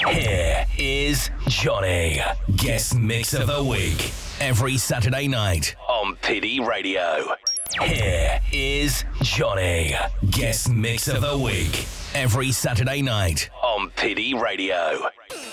Here is Johnny, guest mix of the week, every Saturday night on PD Radio. Here is Johnny, guest mix of the week, every Saturday night on PD Radio.